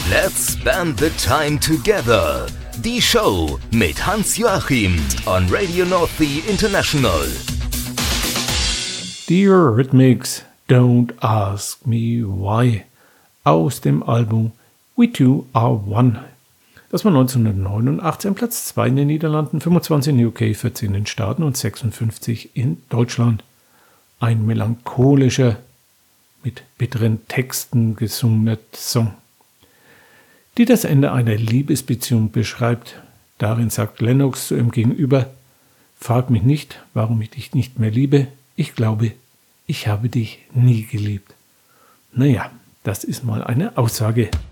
Let's spend the time together. Die Show mit Hans-Joachim on Radio North Sea International. The Eurythmics, Don't Ask Me Why aus dem Album We Two Are One. Das war 1989 Platz 2 in den Niederlanden, 25 in UK, 14 in den Staaten und 56 in Deutschland. Ein melancholischer, mit bitteren Texten gesungener Song, die das Ende einer Liebesbeziehung beschreibt. Darin sagt Lennox zu ihm gegenüber: Frag mich nicht, warum ich dich nicht mehr liebe. Ich glaube, ich habe dich nie geliebt. Naja, das ist mal eine Aussage.